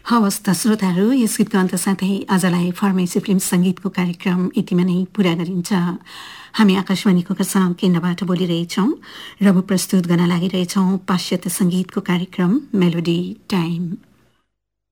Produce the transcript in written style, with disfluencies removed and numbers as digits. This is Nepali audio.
हवस् त श्रोताहरू, यस गीतको अन्त साथै आजलाई फर्मेसी फिल्म सङ्गीतको कार्यक्रम यतिमा नै पूरा गरिन्छ। हामी आकाशवाणीको खरसाङ केन्द्रबाट बोलिरहेछौँ र प्रस्तुत गर्न लागिरहेछौँ पाश्चात्य सङ्गीतको कार्यक्रम मेलोडी टाइम।